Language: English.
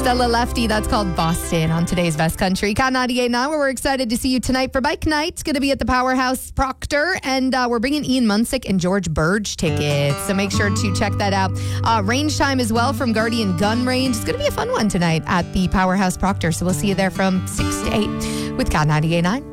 Stella Lefty, that's called Boston on today's Best Country. Cat 98.9, where we're excited to see you tonight for Bike Night. It's going to be at the Powerhouse Proctor, and we're bringing Ian Munsick and George Burge tickets, so make sure to check that out. Range time as well from Guardian Gun Range. It's going to be a fun one tonight at the Powerhouse Proctor, so we'll see you there from 6 to 8 with Cat 98.9.